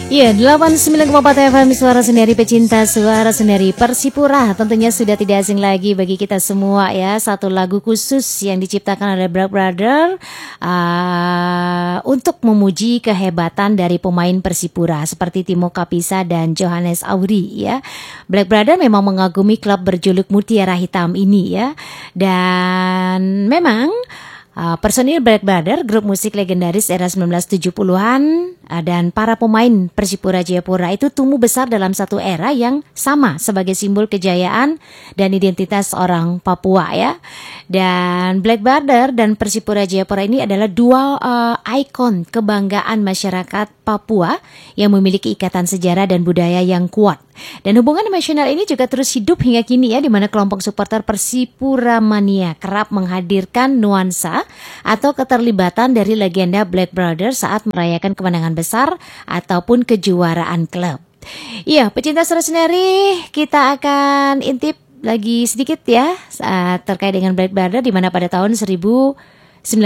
Iya, 89,4 FM Suara Sendiri, pecinta Suara Sendiri Persipura. Tentunya sudah tidak asing lagi bagi kita semua ya. Satu lagu khusus yang diciptakan oleh Black Brother untuk memuji kehebatan dari pemain Persipura seperti Timo Kapisa dan Johannes Auri ya. Black Brother memang mengagumi klub berjuluk Mutiara Hitam ini ya. Dan memang personil Black Brother, grup musik legendaris era 1970-an, dan para pemain Persipura Jayapura itu tumbuh besar dalam satu era yang sama sebagai simbol kejayaan dan identitas orang Papua ya. Dan Black Brother dan Persipura Jayapura ini adalah dua ikon kebanggaan masyarakat Papua yang memiliki ikatan sejarah dan budaya yang kuat. Dan hubungan emosional ini juga terus hidup hingga kini ya, di mana kelompok supporter Persipura Mania kerap menghadirkan nuansa atau keterlibatan dari legenda Black Brother saat merayakan kemenangan besar ataupun kejuaraan klub. Iya, pecinta Suara Sendiri, kita akan intip lagi sedikit ya terkait dengan Black Brother, di mana pada tahun 1982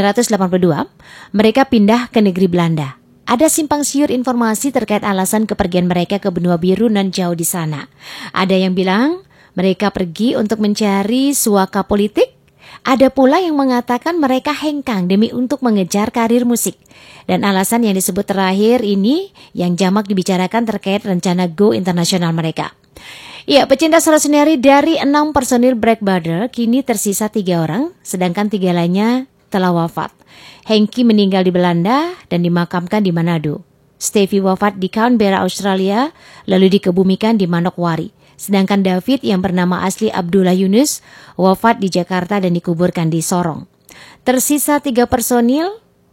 mereka pindah ke negeri Belanda. Ada simpang siur informasi terkait alasan kepergian mereka ke benua biru nan jauh di sana. Ada yang bilang mereka pergi untuk mencari suaka politik. Ada pula yang mengatakan mereka hengkang demi untuk mengejar karir musik. Dan alasan yang disebut terakhir ini yang jamak dibicarakan terkait rencana go internasional mereka. Ya, pecinta Suara Sendiri, dari 6 personil Black Brother kini tersisa 3 orang, sedangkan 3 lainnya telah wafat. Hengki meninggal di Belanda dan dimakamkan di Manado. Stevie wafat di Canberra, Australia, lalu dikebumikan di Manokwari. Sedangkan David yang bernama asli Abdullah Yunus wafat di Jakarta dan dikuburkan di Sorong. Tersisa 3 personil,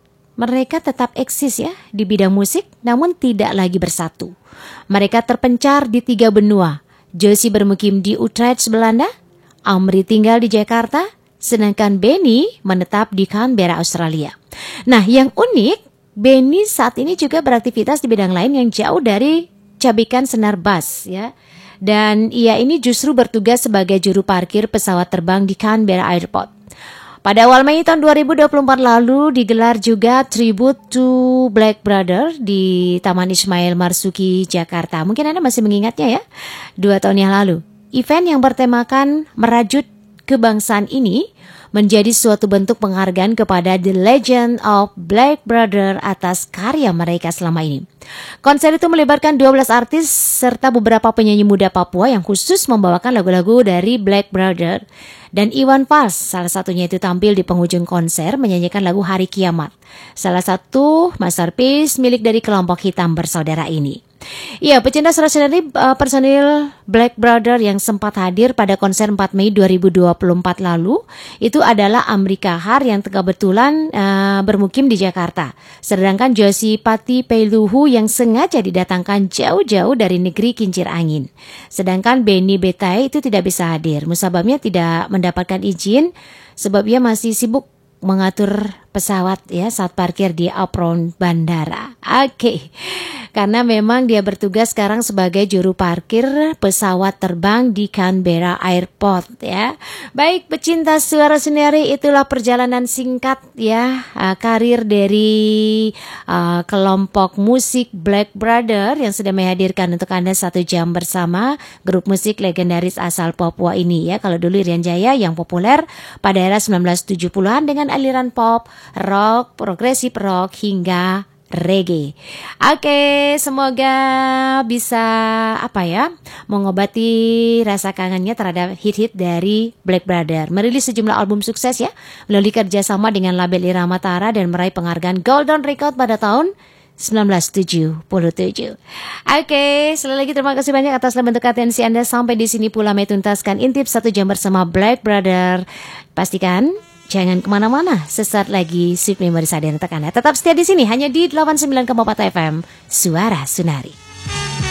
mereka tetap eksis ya di bidang musik, namun tidak lagi bersatu. Mereka terpencar di 3 benua. Josie bermukim di Utrecht, Belanda, Amri tinggal di Jakarta, sedangkan Benny menetap di Canberra, Australia. Nah, yang unik, Benny saat ini juga beraktivitas di bidang lain yang jauh dari cabikan senar bass ya. Dan ia ini justru bertugas sebagai juru parkir pesawat terbang di Canberra Airport. Pada awal Mei tahun 2024 lalu digelar juga Tribute to Black Brother di Taman Ismail Marzuki, Jakarta. Mungkin Anda masih mengingatnya ya, 2 tahun yang lalu. Event yang bertemakan merajut kebangsaan ini menjadi suatu bentuk penghargaan kepada The Legend of Black Brother atas karya mereka selama ini. Konser itu melibatkan 12 artis serta beberapa penyanyi muda Papua yang khusus membawakan lagu-lagu dari Black Brother. Dan Iwan Fals salah satunya itu tampil di penghujung konser menyanyikan lagu Hari Kiamat, salah satu masterpiece milik dari kelompok hitam bersaudara ini. Ya, pecinta Suara Sendiri, personil Black Brother yang sempat hadir pada konser 4 Mei 2024 lalu itu adalah Amri Kahar yang kebetulan bermukim di Jakarta. Sedangkan Josie Pati Peiluhu yang sengaja didatangkan jauh-jauh dari negeri kincir angin. Sedangkan Benny Betai itu tidak bisa hadir. Musababnya tidak mendapatkan izin sebab ia masih sibuk mengatur pesawat ya saat parkir di apron bandara. Oke. Karena memang dia bertugas sekarang sebagai juru parkir pesawat terbang di Canberra Airport ya. Baik, pecinta Suara Sendiri, itulah perjalanan singkat ya karir dari kelompok musik Black Brother yang sudah menghadirkan untuk Anda 1 jam bersama grup musik legendaris asal Papua ini ya. Kalau dulu Irian Jaya yang populer pada era 1970-an dengan aliran pop, rock, progresif rock hingga reggae. Oke, semoga bisa mengobati rasa kangennya terhadap hit-hit dari Black Brother. Merilis sejumlah album sukses ya, melalui kerjasama dengan label Irama Tara dan meraih penghargaan Golden Record pada tahun 1977. Oke, sekali lagi terima kasih banyak atas bentuk atensi Anda. Sampai di sini pula tuntaskan intip 1 jam bersama Black Brother. Pastikan jangan kemana-mana, sesaat lagi Sweet Memories hadir untuk Anda. Tetap setia di sini, hanya di 89,4 FM Suara Sendiri.